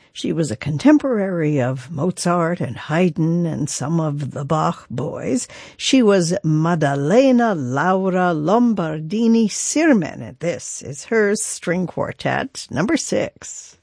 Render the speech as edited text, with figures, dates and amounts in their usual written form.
She was a contemporary of Mozart and Haydn and some of the Bach boys. She was Maddalena Laura Lombardini Sirmen. This is her string quartet, number 6.